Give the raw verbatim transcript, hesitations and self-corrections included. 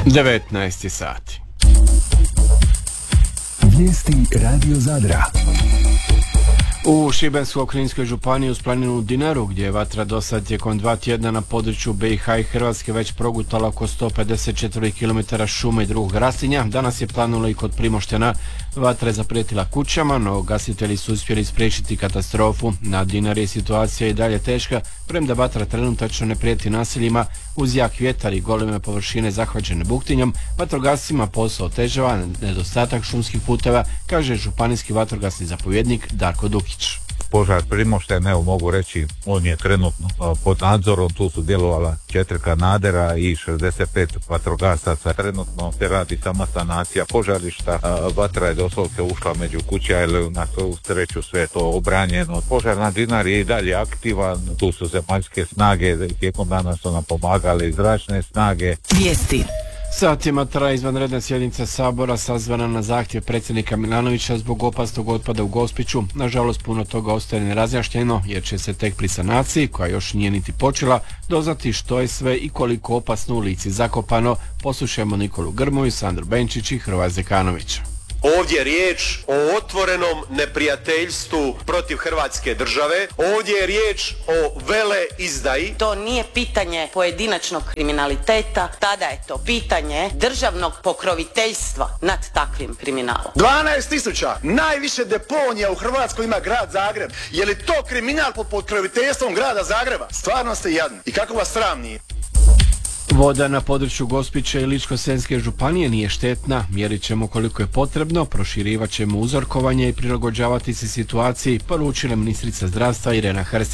devetnaest sati. Vijesti Radio Zadra. U Šibensko-kninskoj županiji uz planinu Dinaru, gdje je vatra dosad tijekom dva tjedna na području B i H i Hrvatske već progutala oko sto pedeset četiri kilometara šume i drugog raslinja, danas je planulo i kod Primoštena. Vatra je zaprijetila kućama, no gasitelji su uspjeli spriječiti katastrofu. Na Dinari je situacija i dalje teška, premda vatra trenutačno ne prijeti naseljima. Uz jak vjetar i goleme površine zahvaćene buktinjom, vatrogascima posao otežava nedostatak šumskih puteva, kaže županijski vatrogasni zapovjednik Darko Dukić. Požar Primošten, evo mogu reći, on je trenutno pod nadzorom, tu su djelovala četiri kanadera i šezdeset pet vatrogasaca. Trenutno se radi sama sanacija požarišta, vatra je doslovce ušla među kuće, ali na svu sreću sve je to obranjeno. Požar na Dinari je i dalje aktivan, tu su zemaljske snage, tijekom dana su nam pomagale i zračne snage. Vijesti. Satima traje izvanredna sjednica Sabora sazvana na zahtjev predsjednika Milanovića zbog opasnog otpada u Gospiću. Nažalost, puno toga ostaje nerazjašnjeno jer će se tek pri sanaciji, koja još nije niti počela, doznati što je sve i koliko opasno u Lici zakopano. Poslušajmo Nikolu Grmoju, Sandru Benčić i Hrvoja Zekanovića. Ovdje je riječ o otvorenom neprijateljstvu protiv Hrvatske države. Ovdje je riječ o veleizdaji. To nije pitanje pojedinačnog kriminaliteta, tada je to pitanje državnog pokroviteljstva nad takvim kriminalom. dvanaest tisuća, najviše deponija u Hrvatskoj ima grad Zagreb. Je li to kriminal pod pokroviteljstvom grada Zagreba? Stvarno ste jadni. I kako vas sram nije? Voda na području Gospića i Ličko-senjske županije nije štetna, mjerit ćemo koliko je potrebno, proširivat ćemo uzorkovanje i prilagođavati se situaciji, poručila ministrica zdravstva Irena Hrstić.